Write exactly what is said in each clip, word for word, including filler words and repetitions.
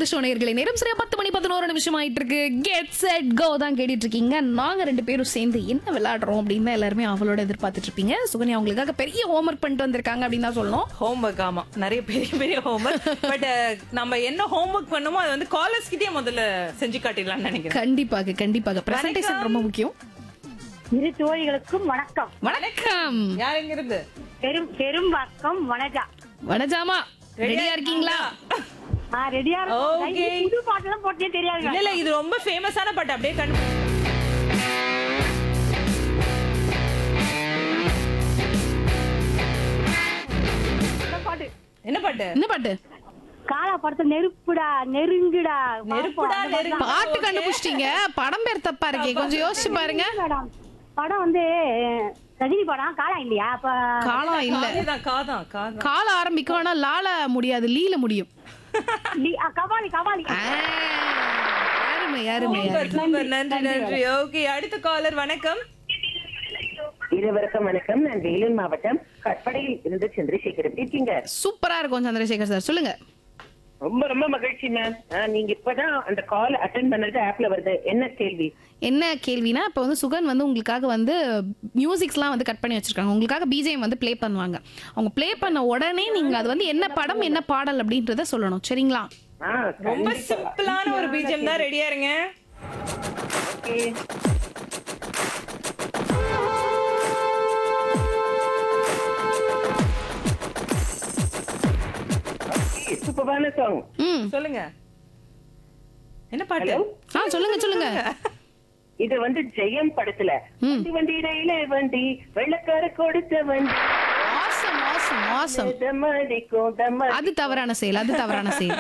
Show நேயர்களே, நேரம் சரியா பத்து மணி பதினோரு நிமிஷம் ஆயிட்டு இருக்கு. கெட் செட் கோ தான் கேட்டுட்டு இருக்கீங்க. நாங்க ரெண்டு பேரும் சேர்ந்து என்ன விளையாடுறோம் அப்படின்னு எல்லாருமே அவளோட எதிர்பார்த்துட்டு இருப்பீங்க. சுகன்யா அவங்களுக்காக பெரிய ஹோம்ஒர்க் பண்ணிட்டு வந்திருக்காங்க அப்படின்னு தான் சொல்லணும். ஹோம்ஒர்க் ஆமா, நிறைய பெரிய பெரிய ஹோம்ஒர்க். பட் நம்ம என்ன ஹோம்ஒர்க் பண்ணுமோ அது வந்து காலர்ஸ் கிட்டே முதல்ல செஞ்சு காட்டிடலாம்னு நினைக்கிறேன். கண்டிப்பாக கண்டிப்பாக பிரசன்டேஷன் ரொம்ப முக்கியம். இரு தோழிகளுக்கும் வணக்கம். வணக்கம். யார் எங்க இருந்து? பெரும் பெரும் வணக்கம். வணக்கா வணஜாமா, ரெடியா இருக்கீங்களா? ஆ ரெடியா Okay. இருக்கேன். புது பாட்டெல்லாம் போட்டே தெரியாது. இல்ல இல்ல, இது ரொம்ப ஃபேமஸான பாட்டு. அப்படியே கண்டு இந்த பாட்டு என்ன பாட்டு? என்ன பாட்டு? காலா படத்தை நெருப்புடா நெருங்குடா நெருப்புடா நெருப்பு. பாட்டு கண்டுபிடிச்சிட்டீங்க, படம் பேர் தப்பா இருக்கே, கொஞ்சம் யோசிச்சு பாருங்க. மேடம் படம் வந்து ரஜினி படம். காலா இல்லையா? அப்ப காலம் இல்ல, காதான் காதான் காதான். கால ஆரம்பிக்கும், ஆனா லால முடியாது, லீல முடியும். லி- ஆ, கபாலி கபாலி. ஆ, யாருமே யாருமே சூப்பர், சூப்பர். நன்றி நன்றி. ஓகே, அடுத்த காலர். வணக்கம். இருவருக்கும் வணக்கம். நான் வேலூர் மாவட்டம் கட்படையில் இருந்து சந்திரசேகர். எப்படி இருக்கீங்க? சூப்பரா இருக்கும் சந்திரசேகர் சார், சொல்லுங்க. ரொம்ப ரொம்ப மகிழ்ச்சி மேம். நீங்க இப்பதான் அந்த கால் அட்டென்ட் பண்ணது ஆப்ல வருது. என்ன கேள்வி? என்ன கேள்வினா, இப்போ வந்து சுகன் வந்து உங்களுக்காக வந்து மியூசிக்ஸ்லாம் வந்து கட் பண்ணி வச்சிருக்காங்க. உங்களுக்காக பிஜிஎம் வந்து ப்ளே பண்ணுவாங்க. அவங்க ப்ளே பண்ண உடனே நீங்க அது வந்து என்ன படம் என்ன பாடல் அப்படின்றத சொல்லணும், சரிங்களா? ஆ, ரொம்ப கண்டிப்பா. சிம்பிளான ஒரு பிஜிஎம் தான். ரெடியா இருங்க. ஓகே. ஓகே, சூப்பரான சாங். ம், சொல்லுங்க. என்ன பாட்டு? ஹலோ, ஆ சொல்லுங்க சொல்லுங்க. இது வந்து ஜெயம் படத்துல வண்டி வண்டி ரயில வண்டி வெள்ளக்கார கொடுத்த வண்டி ஆசம் ஆசம் ஆசம். தம்மடிக்கும் தம்ம. அது தவறான செயல், அது தவறான செயல்.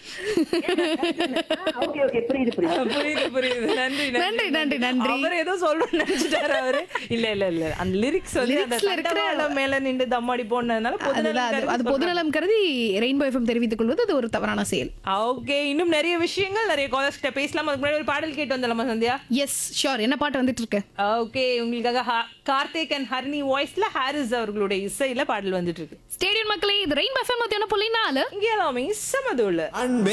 ஓகே ஓகே, புரியுது புரியுது. புரியுது புரியுது. நன்றி நன்றி, நன்றி, நன்றி. அவர் ஏதோ சொல்லணும்னு நினைச்சிட்டாரு அவரு. இல்ல இல்ல இல்ல, அந்த லிரிக்ஸ் வந்து அந்த Lyricsல இருக்கிற- தண்டவாளம் மேல நின்று தம்மாடி போனதுனால அதுதான் அது அது பொதுநலம் கருதி ரெயின்போ எஃப்எம் தெரிவித்துக் கொள்வது அது ஒரு தவறான செயல். ஓகே, இன்னும் நிறைய விஷயங்கள் நிறைய காலர்ஸ் கிட்ட பேசலாம். அதுக்கு முன்னாடி ஒரு பாடல் கேட்டு வந்துடலாமா சந்தியா? S sure. என்ன பாட்டு வந்துட்டு இருக்கு? ஓகே, உங்களுக்காக ஹா- கார்த்திக் அண்ட் ஹரிணி வாய்ஸ்ல ஹாரிஸ் அவர்களுடைய இசையில பாடல் வந்துட்டு இருக்கு. ஸ்டேடியம் மக்களே, இது ரெயின்போ எஃப்எம் நூத்தி ஒன்று புள்ளி நாலு. இங்கே எல்லாமே சமதுள்ள